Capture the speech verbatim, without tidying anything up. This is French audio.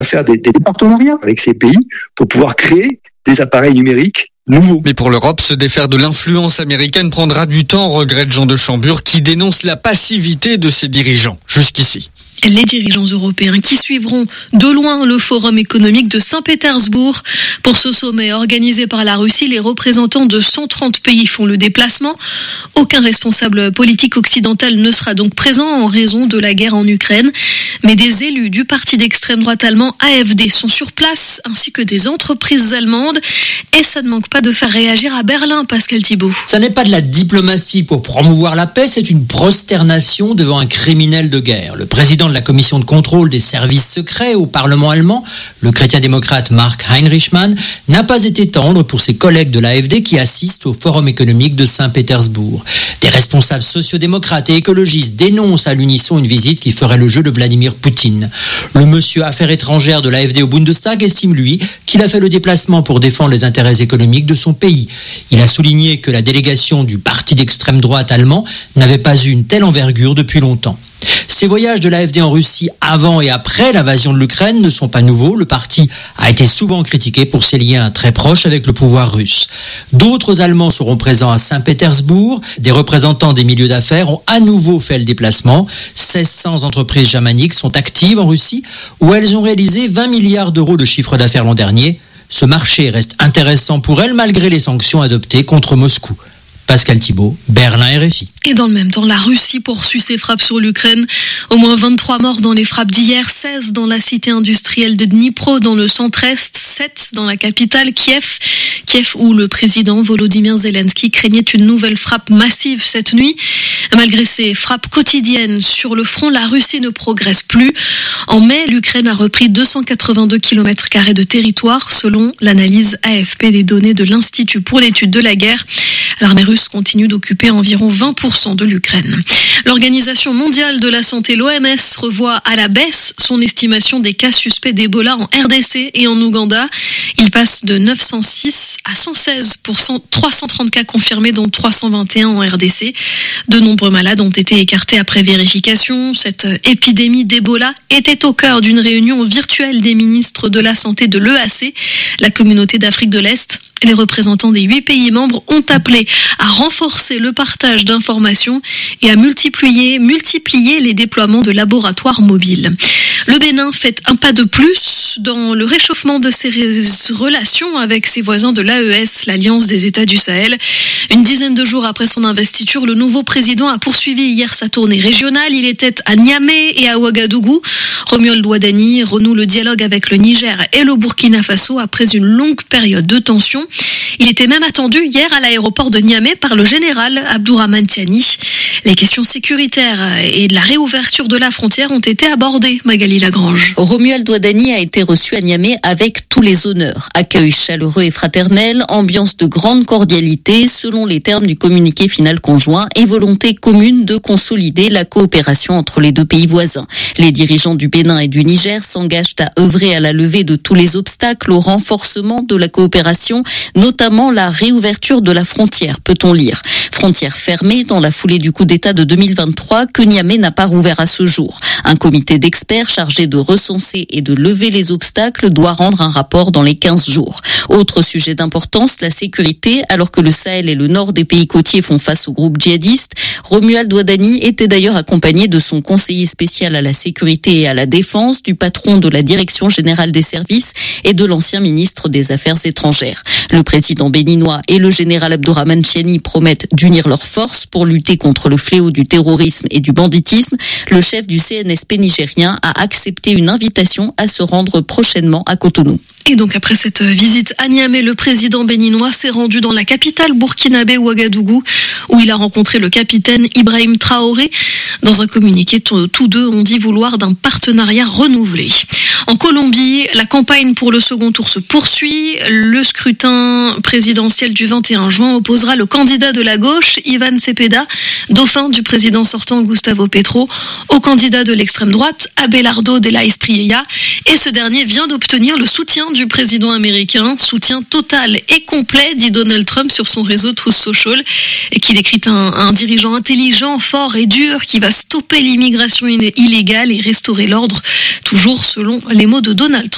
faire des, des partenariats avec ces pays pour pouvoir créer des appareils numériques nouveaux. Mais pour l'Europe, se défaire de l'influence américaine prendra du temps, regrette Jean de Chambure, qui dénonce la passivité de ses dirigeants jusqu'ici. Les dirigeants européens qui suivront de loin le forum économique de Saint-Pétersbourg. Pour ce sommet organisé par la Russie, les représentants de cent trente pays font le déplacement. Aucun responsable politique occidental ne sera donc présent en raison de la guerre en Ukraine. Mais des élus du parti d'extrême droite allemand A F D sont sur place, ainsi que des entreprises allemandes. Et ça ne manque pas de faire réagir à Berlin, Pascal Thibault. Ça n'est pas de la diplomatie pour promouvoir la paix, c'est une prosternation devant un criminel de guerre. Le président de la commission de contrôle des services secrets au Parlement allemand, le chrétien-démocrate Mark Heinrichmann, n'a pas été tendre pour ses collègues de l'A F D qui assistent au Forum économique de Saint-Pétersbourg. Des responsables sociodémocrates et écologistes dénoncent à l'unisson une visite qui ferait le jeu de Vladimir Poutine. Le monsieur affaires étrangères de l'A F D au Bundestag estime, lui, qu'il a fait le déplacement pour défendre les intérêts économiques de son pays. Il a souligné que la délégation du parti d'extrême droite allemand n'avait pas eu une telle envergure depuis longtemps. Ces voyages de l'A F D en Russie avant et après l'invasion de l'Ukraine ne sont pas nouveaux. Le parti a été souvent critiqué pour ses liens très proches avec le pouvoir russe. D'autres Allemands seront présents à Saint-Pétersbourg. Des représentants des milieux d'affaires ont à nouveau fait le déplacement. seize cents entreprises germaniques sont actives en Russie où elles ont réalisé vingt milliards d'euros de chiffre d'affaires l'an dernier. Ce marché reste intéressant pour elles malgré les sanctions adoptées contre Moscou. Pascal Thibault, Berlin R F I. Et dans le même temps, la Russie poursuit ses frappes sur l'Ukraine. Au moins vingt-trois morts dans les frappes d'hier, seize dans la cité industrielle de Dnipro dans le centre-est, sept dans la capitale Kiev. Kiev où le président Volodymyr Zelensky craignait une nouvelle frappe massive cette nuit. Malgré ces frappes quotidiennes sur le front, la Russie ne progresse plus. En mai, l'Ukraine a repris deux cent quatre-vingt-deux kilomètres carrés de territoire selon l'analyse A F P des données de l'Institut pour l'étude de la guerre. L'armée russe continue d'occuper environ vingt pour cent de l'Ukraine. L'Organisation mondiale de la santé, l'O M S, revoit à la baisse son estimation des cas suspects d'Ebola en R D C et en Ouganda. Il passe de neuf cent six à cent seize pour cent, trois cent trente cas confirmés, dont trois cent vingt et un en R D C. De nombreux malades ont été écartés après vérification. Cette épidémie d'Ebola était au cœur d'une réunion virtuelle des ministres de la Santé de l'E A C, la communauté d'Afrique de l'Est. Les représentants des huit pays membres ont appelé à renforcer le partage d'informations et à multiplier, multiplier les déploiements de laboratoires mobiles. Le Bénin fait un pas de plus dans le réchauffement de ses relations avec ses voisins de l'A E S, l'Alliance des États du Sahel. Une dizaine de jours après son investiture, le nouveau président a poursuivi hier sa tournée régionale. Il était à Niamey et à Ouagadougou. Romuald Ouadani renoue le dialogue avec le Niger et le Burkina Faso après une longue période de tension. Il était même attendu hier à l'aéroport de Niamey par le général Abdourahmane Tiani. Les questions sécuritaires et de la réouverture de la frontière ont été abordées, Magali Lagrange. Romuald Ouadani a été reçu à Niamey avec tous les honneurs. Accueil chaleureux et fraternel, ambiance de grande cordialité selon les termes du communiqué final conjoint et volonté commune de consolider la coopération entre les deux pays voisins. Les dirigeants du Bénin et du Niger s'engagent à œuvrer à la levée de tous les obstacles au renforcement de la coopération, notamment la réouverture de la frontière, peut-on lire. Frontière fermée dans la foulée du coup d'État de deux mille vingt-trois que Niamey n'a pas rouvert à ce jour. Un comité d'experts chargé de recenser et de lever les obstacles doit rendre un rapport dans les quinze jours. Autre sujet d'importance, la sécurité. Alors que le Sahel et le nord des pays côtiers font face aux groupes djihadistes, Romuald Ouadani était d'ailleurs accompagné de son conseiller spécial à la sécurité et à la défense, du patron de la Direction générale des services et de l'ancien ministre des Affaires étrangères. Le président béninois et le général Abdourahmane Tiani promettent d'unir leurs forces pour lutter contre le fléau du terrorisme et du banditisme. Le chef du C N S P nigérien a accepté une invitation à se rendre prochainement à Cotonou. Et donc après cette visite à Niamey, le président béninois s'est rendu dans la capitale burkinabé Ouagadougou, où il a rencontré le capitaine Ibrahim Traoré. Dans un communiqué, tous deux ont dit vouloir d'un partenariat renouvelé. En Colombie, la campagne pour le second tour se poursuit. Le scrutin présidentiel du vingt et un juin opposera le candidat de la gauche, Ivan Cepeda, dauphin du président sortant Gustavo Petro, au candidat de l'extrême droite, Abelardo de la Espriella. Et ce dernier vient d'obtenir le soutien du président américain, soutien total et complet, dit Donald Trump sur son réseau Truth Social, et qui décrit un, un dirigeant intelligent, fort et dur qui va stopper l'immigration illégale et restaurer l'ordre, toujours selon les mots de Donald Trump.